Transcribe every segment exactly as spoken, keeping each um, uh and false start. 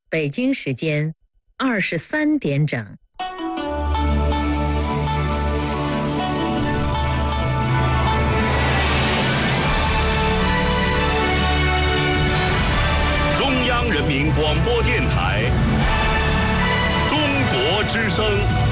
北京时间二十三点整。 中央人民广播电台中国之声。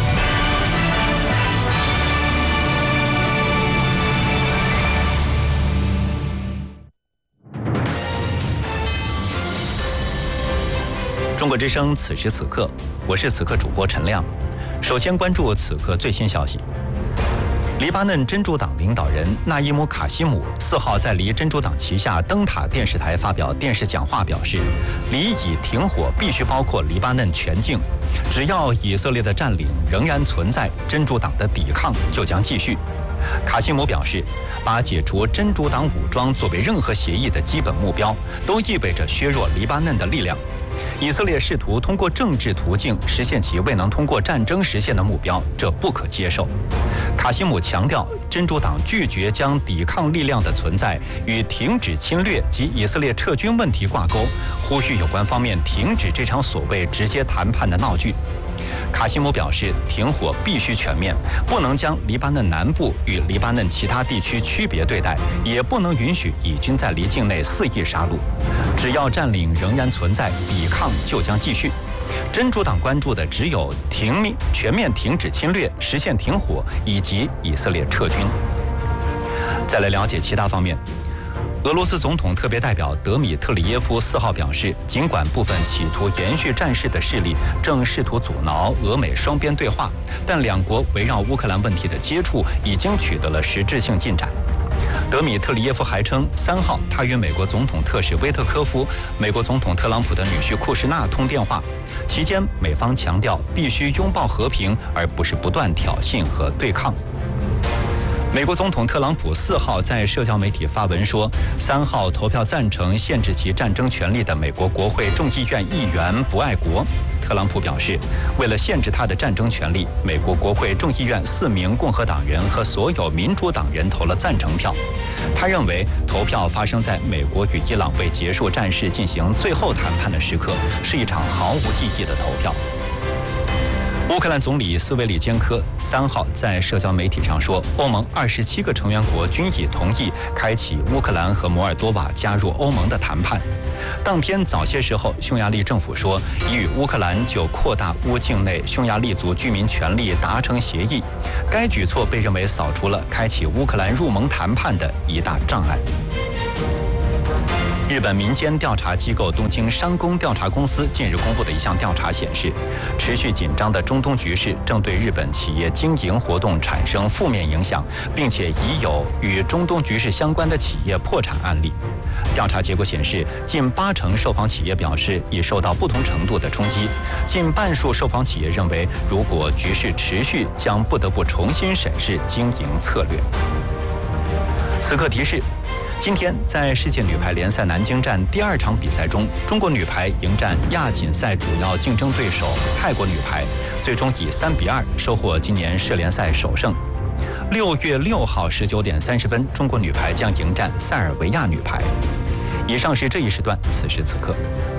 中国之声，此时此刻，我是此刻主播陈亮。首先关注此刻最新消息。黎巴嫩真主党领导人纳伊姆·卡西姆四号在离真主党旗下灯塔电视台发表电视讲话，表示，离以停火必须包括黎巴嫩全境，只要以色列的占领仍然存在，真主党的抵抗就将继续。卡西姆表示，把解除真主党武装作为任何协议的基本目标，都意味着削弱黎巴嫩的力量。以色列试图通过政治途径实现其未能通过战争实现的目标，这不可接受。卡西姆强调，真主党拒绝将抵抗力量的存在与停止侵略及以色列撤军问题挂钩，呼吁有关方面停止这场所谓直接谈判的闹剧。卡西姆表示，停火必须全面，不能将黎巴嫩南部与黎巴嫩其他地区区别对待，也不能允许以军在黎境内肆意杀戮。只要占领仍然存在，抵抗就将继续。真主党关注的只有停灭、全面停止侵略、实现停火以及以色列撤军。再来了解其他方面。俄罗斯总统特别代表德米特里耶夫四号表示，尽管部分企图延续战事的势力正试图阻挠俄美双边对话，但两国围绕乌克兰问题的接触已经取得了实质性进展。德米特里耶夫还称，三号他与美国总统特使威特科夫、美国总统特朗普的女婿库什纳通电话，期间美方强调必须拥抱和平，而不是不断挑衅和对抗。美国总统特朗普四号在社交媒体发文说，三号投票赞成限制其战争权利的美国国会众议院议员不爱国。特朗普表示，为了限制他的战争权利，美国国会众议院四名共和党人和所有民主党人投了赞成票。他认为，投票发生在美国与伊朗为结束战事进行最后谈判的时刻，是一场毫无意义的投票。乌克兰总理斯维里坚科三号在社交媒体上说，欧盟二十七个成员国均已同意开启乌克兰和摩尔多瓦加入欧盟的谈判。当天早些时候，匈牙利政府说已与乌克兰就扩大乌境内匈牙利族居民权利达成协议。该举措被认为扫除了开启乌克兰入盟谈判的一大障碍。日本民间调查机构东京商工调查公司近日公布的一项调查显示，持续紧张的中东局势正对日本企业经营活动产生负面影响，并且已有与中东局势相关的企业破产案例。调查结果显示，近八成受访企业表示已受到不同程度的冲击，近半数受访企业认为，如果局势持续，将不得不重新审视经营策略。此刻提示，今天在世界女排联赛南京站第二场比赛中，中国女排迎战亚锦赛主要竞争对手泰国女排，最终以三比二收获今年世联赛首胜。六月六号十九点三十分，中国女排将迎战塞尔维亚女排。以上是这一时段此时此刻。